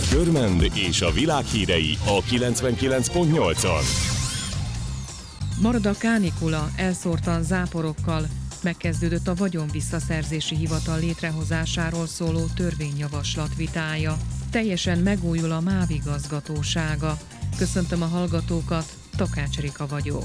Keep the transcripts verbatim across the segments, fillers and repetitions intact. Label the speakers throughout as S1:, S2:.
S1: Körmend és a világ hírei a kilencvenkilenc pont nyolcon.
S2: Marad a kánikula, elszórtan záporokkal. Megkezdődött a vagyonvisszaszerzési hivatal létrehozásáról szóló törvényjavaslat vitája. Teljesen megújul a MÁV igazgatósága. Köszöntöm a hallgatókat, Takács Rika vagyok.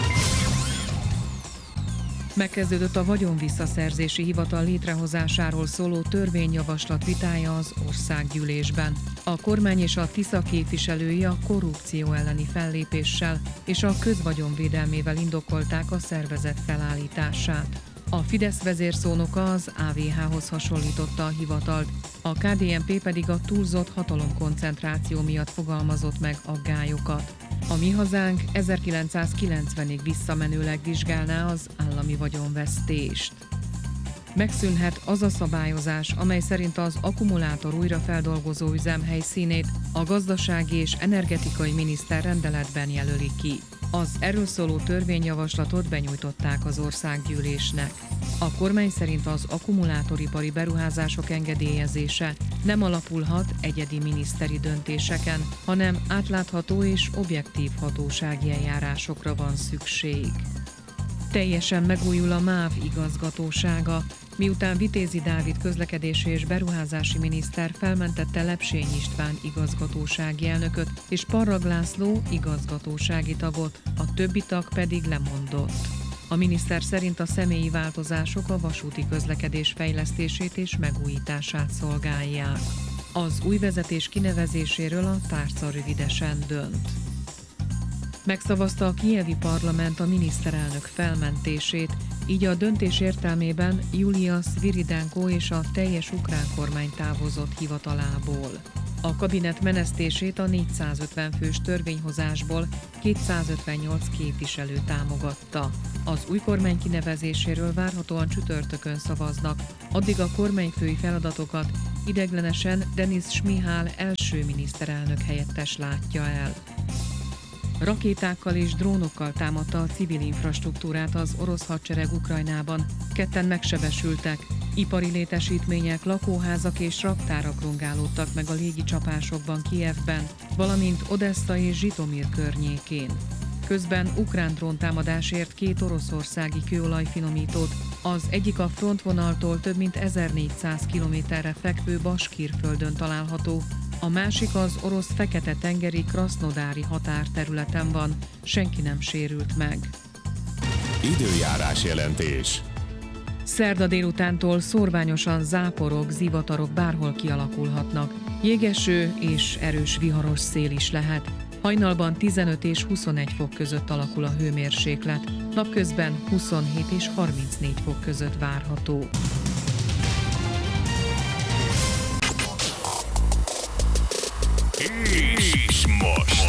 S2: Megkezdődött a vagyonvisszaszerzési hivatal létrehozásáról szóló törvényjavaslat vitája az országgyűlésben. A kormány és a Tisza képviselői a korrupció elleni fellépéssel és a közvagyonvédelmével indokolták a szervezet felállítását. A Fidesz vezérszónoka az á vé há-hoz hasonlította a hivatalt, a ká dé en pé pedig a túlzott hatalomkoncentráció miatt fogalmazott meg aggályokat. A Mi Hazánk ezerkilencszázkilencvenig visszamenőleg vizsgálná az állami vagyonvesztést. Megszűnhet az a szabályozás, amely szerint az akkumulátor újrafeldolgozó üzem helyszínét a gazdasági és energetikai miniszter rendeletben jelöli ki. Az erről szóló törvényjavaslatot benyújtották az országgyűlésnek. A kormány szerint az akkumulátoripari beruházások engedélyezése nem alapulhat egyedi miniszteri döntéseken, hanem átlátható és objektív hatósági eljárásokra van szükség. Teljesen megújul a MÁV igazgatósága, miután Vitézi Dávid közlekedési és beruházási miniszter felmentette Lepsény István igazgatósági elnököt és Parrag László igazgatósági tagot, a többi tag pedig lemondott. A miniszter szerint a személyi változások a vasúti közlekedés fejlesztését és megújítását szolgálják. Az új vezetés kinevezéséről a tárca rövidesen dönt. Megszavazta a kijevi parlament a miniszterelnök felmentését, így a döntés értelmében Julia Sviridenko és a teljes ukrán kormány távozott hivatalából. A kabinet menesztését a négyszázötven fős törvényhozásból kétszázötvennyolc képviselő támogatta. Az új kormány kinevezéséről várhatóan csütörtökön szavaznak, addig a kormányfői feladatokat ideiglenesen Denis Šmihal első miniszterelnök helyettes látja el. Rakétákkal és drónokkal támadta a civil infrastruktúrát az orosz hadsereg Ukrajnában. Ketten megsebesültek. Ipari létesítmények, lakóházak és raktárak rongálódtak meg a légi csapásokban Kijevben, valamint Odessa és Zsitomir környékén. Közben ukrán dróntámadásért két oroszországi kőolajfinomítót, az egyik a frontvonaltól több mint ezernégyszáz kilométerre fekvő Baskirföldön található, a másik az orosz fekete-tengeri krasznodári határterületen van, senki nem sérült meg.
S1: Időjárás jelentés.
S2: Szerda délutántól szórványosan záporok, zivatarok bárhol kialakulhatnak. Jégeső és erős viharos szél is lehet. Hajnalban tizenöt és huszonegy fok között alakul a hőmérséklet, napközben huszonhét és harmincnégy fok között várható.
S1: És most.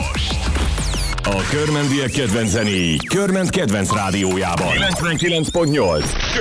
S1: A körmendiek kedvenc zenéi Körmend kedvenc rádiójában. kilencvenkilenc pont nyolc.